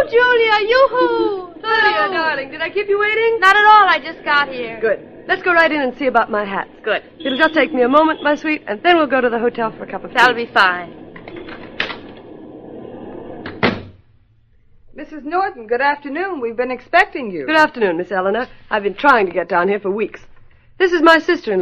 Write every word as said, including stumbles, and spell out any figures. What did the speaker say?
Julia, yoo-hoo! Lydia, darling, did I keep you waiting? Not at all, I just got here. Good. Let's go right in and see about my hat. Good. It'll just take me a moment, my sweet, and then we'll go to the hotel for a cup of tea. That'll be fine. Missus Norton, good afternoon. We've been expecting you. Good afternoon, Miss Eleanor. I've been trying to get down here for weeks. This is my sister-in-law.